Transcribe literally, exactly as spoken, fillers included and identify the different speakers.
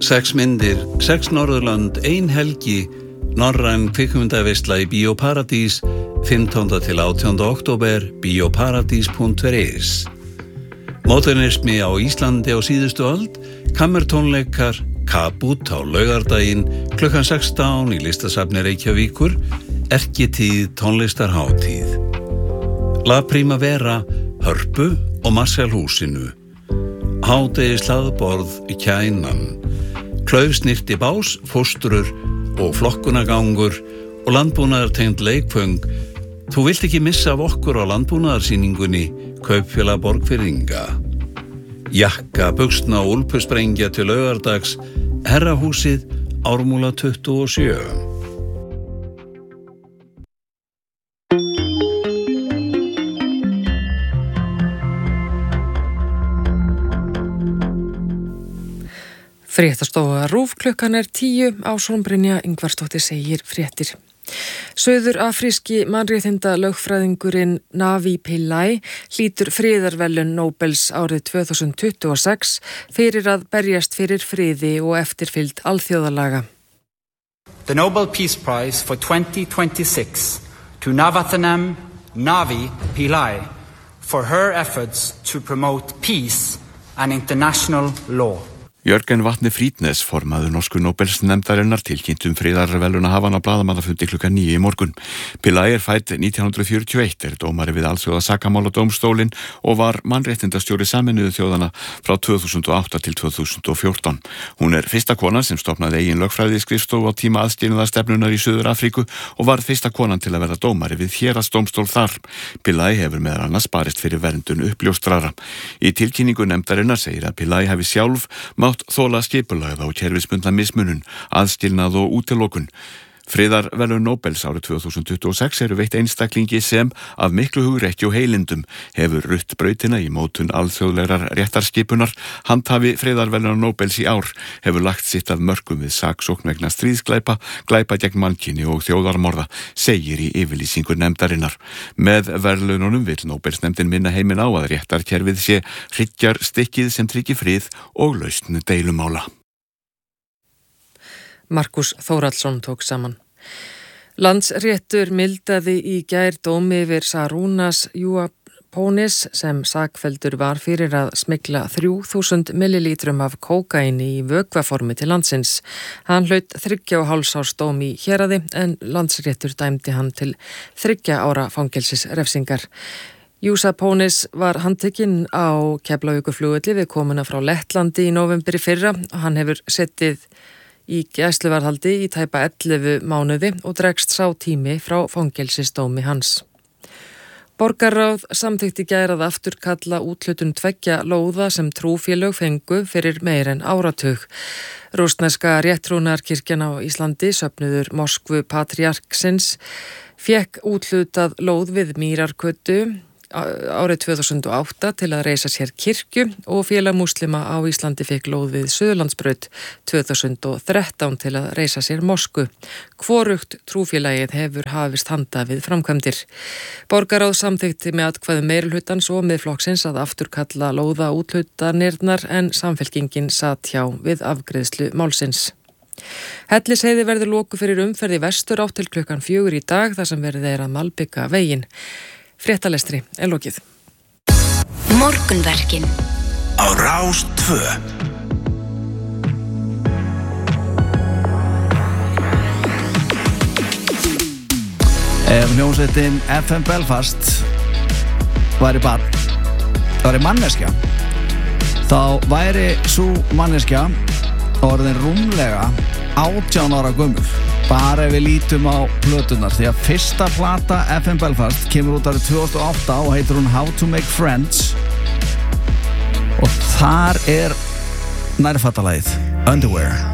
Speaker 1: Sex myndir, sex Norðurlönd, ein helgi, norræn kvikmyndaveisla í Bíóparadís, fimmtánda til átjánda október, bíóparadís punktur is. Modernismi á Íslandi á síðustu öld, kammertónleikar, Kabút á laugardaginn, klukkan sextán í listasafni Reykjavíkur, Erkitíð tónlistarhátíð. La Primavera, Hörpu og Marshallhúsinu. Hádegis hlaðborð í Kænan. Klaufsnirti bás, fóstrur og flokkunagangur og landbúnaðartengd leikföng. Þú vilt ekki missa af okkur á landbúnaðarsýningunni Kaupfélag Borgfirðinga. Jakka, buxna og úlpusprengja til laugardags, Herrahúsið, Ármúla tuttugu og sjö.
Speaker 2: Fréttastofa RÚV klukkan er tíu, Ásrún Brynja Ingvarsdóttir segir fréttir. Suður-afríski mannréttinda lögfræðingurinn Navi Pillay hlýtur friðarverðlaun Nóbels árið tvö þúsund tuttugu og sex fyrir að berjast fyrir friði og eftirfylgd alþjóðalaga.
Speaker 3: The Nobel Peace Prize for twenty twenty-six to Navathanam Navi Pillay for her efforts to promote peace and international law.
Speaker 4: Jörgen Vatne Frýdnes, formaður norsku Nóbelsnefndarinnar, tilkynnt um friðarverðlaunahafana á blaðamannafundi klukkan níu í morgun. Pillay er fædd nítján hundruð fjörutíu og eitt, er dómari við alþjóða sakamáladómstólinn og var mannréttindastjóri Sameinuðu þjóðanna frá tvö þúsund og átta til tvö þúsund og fjórtán. Hún er fyrsta konan sem stofnaði eigin lögfræðiskrifstofu á tíma aðskilnaðarstefnunnar í Suður-Afríku og var fyrsta konan til að verða dómari við héraðsdómstól þar. Pillay hefur meðal annars barist fyrir verndun uppljóstrara. Í tilkynningu nefndarinnar segir að Pillay hafi sjálf mátt þóla skipulagða og kerfisbundna mismunun, aðskilnað og útilokun. Friðarverðlaun Nóbels árið tvö þúsund tuttugu og sex eru veitt einstaklingi sem af miklu hugrekki og heilindum hefur rutt brautina í mótun alþjóðlegrar réttarskipunar. Handhafi friðarverðlauna Nóbels í ár hefur lagt sitt af mörkum við saksókn vegna stríðsglæpa, glæpa gegn mannkyni og þjóðarmorða, segir í yfirlýsingu nefndarinnar. Með verðlaununum vill Nóbelsnefndin minna heiminn á að réttarkerfið sé hryggjarstykkið sem tryggi frið og lausn deilumála.
Speaker 2: Markus Þórhallsson tók saman. Landsréttur mildaði í gær dómi yfir Sarunas Juaponis sem sakfelldur var fyrir að smygla þrjú þúsund millilítrum af kókaíni í vökvaformi til landsins. Hann hlaut þriggja og hálfs árs dóm í héraði en Landsréttur dæmdi hann til þriggja ára fangelsisrefsingar. Juaponis var handtekinn á Keflavíkurflugvelli við komuna frá Lettlandi í nóvemberi fyrra. Hann hefur setið í gæsluvarðhaldi í tæpa ellefu mánuði og dregst sá tími frá fangelsisdómi hans. Borgarráð samþykkti í gær að afturkalla úthlutun tveggja lóða sem trúfélög fengu fyrir meir en áratug. Rússneska réttrúnaðarkirkjan á Íslandi, söfnuður Moskvu patriarksins, fékk úthlutað lóð við Mýrargötu árið tvö þúsund og átta til að reisa sér kirkju og félag múslima á Íslandi fekk lóð við Suðurlandsbraut tvö þúsund og þrettán til að reisa sér mosku. Hvorugt trúfélagið hefur hafist handa við framkvæmdir. Borgarráð samþykkti með atkvæðum meirihlutans og Miðflokksins að afturkalla lóða úthlutanirnar en Samfylkingin sat hjá við afgreiðslu málsins. Hellisheiði verður loku fyrir umferð í vestur átt til klukkan fjögur í dag þar sem verið er að malbika veginn. Fréttalestri er lokið.
Speaker 5: Morgunverkin
Speaker 6: á Rás tvö.
Speaker 7: Ef hljómsveitin F M Belfast væri barn, væri manneskja, þá væri sú manneskja orðin rúmlega átján ára gömul. Bara ef við lítum á plötunar, því að fyrsta plata F M Belfast kemur út árið tvö þúsund og átta og heitir hún How to Make Friends og þar er nærfattalagið Underwear.